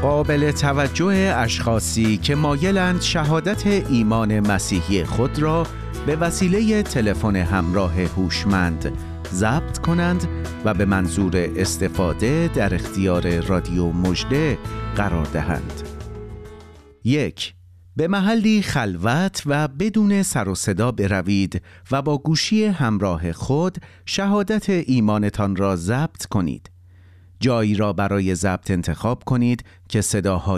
قابل توجه اشخاصی که مایلند شهادت ایمان مسیحی خود را به وسیله تلفن همراه هوشمند ضبط کنند و به منظور استفاده در اختیار رادیو مژده قرار دهند. 1. به محلی خلوت و بدون سر و صدا بروید و با گوشی همراه خود شهادت ایمانتان را ضبط کنید. جایی را برای ضبط انتخاب کنید که صداهای